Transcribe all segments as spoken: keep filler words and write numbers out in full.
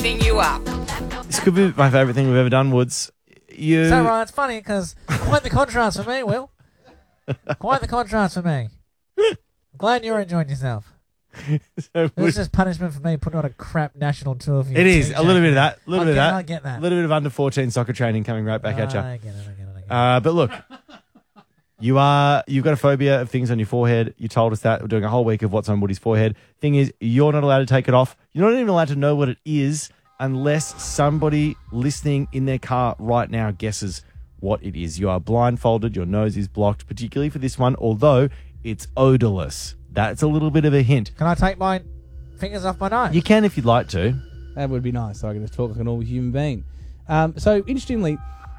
lifting you up. This could be my favourite thing we've ever done, Woods. You... So, Ryan, it's funny because quite the contrast for me, Will. Quite the contrast for me. I'm glad you're enjoying yourself. so This is just punishment for me putting on a crap national tour for you. It is. A little bit of that. A little I bit of get- that. I get that. A little bit of under fourteen soccer training coming right back at you. I get it, I get it, I get it. Uh, but look, you are, you've got a phobia of things on your forehead. You told us that. We're doing a whole week of what's on Woody's forehead. Thing is, you're not allowed to take it off. You're not even allowed to know what it is unless somebody listening in their car right now guesses what it is. You are blindfolded. Your nose is blocked, particularly for this one, although it's odorless. That's a little bit of a hint. Can I take my fingers off my nose? You can if you'd like to. That would be nice. So I can just talk like a normal human being. Um, so interestingly,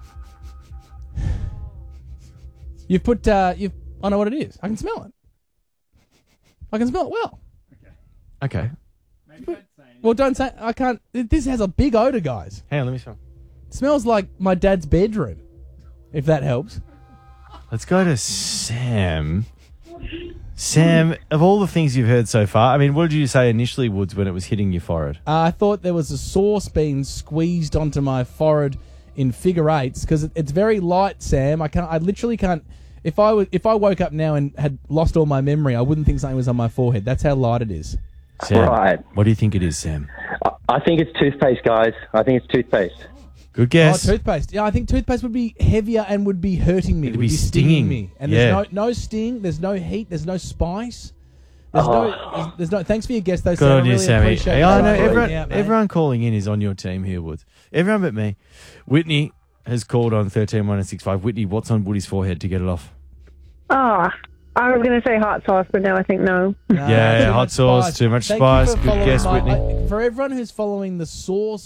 you've put. Uh, you've. I know what it is. I can smell it. I can smell it well. Okay. Well, don't say. I can't. This has a big odor, guys. Hang on, let me smell. It smells like my dad's bedroom. If that helps. Let's go to Sam. Sam, of all the things you've heard so far, I mean, what did you say initially, Woods, when it was hitting your forehead? Uh, I thought there was a sauce being squeezed onto my forehead in figure eights because it, it's very light, Sam. I can't. I literally can't. If I was, if I woke up now and had lost all my memory, I wouldn't think something was on my forehead. That's how light it is. Sam, Right. what do you think it is, Sam? I- I think it's toothpaste, guys. I think it's toothpaste. Good guess. Oh, toothpaste. Yeah, I think toothpaste would be heavier and would be hurting me. It'd would be stinging. me. And Yeah. there's no no sting. There's no heat. There's no spice. There's Oh. no. There's, there's no. Thanks for your guess, though. Good Sam. I on you, really Sammy. appreciate Hey, you I know helping everyone, me out, mate. everyone calling in is on your team here, Woods. Everyone but me. Whitney has called on thirteen one six five. Whitney, what's on Woody's forehead to get it off? Oh, I was going to say hot sauce, but now I think no. No, Yeah, too hot much sauce, spice. too much Thank spice. you for Good following guess, my- Whitney. I- for everyone who's following the sauce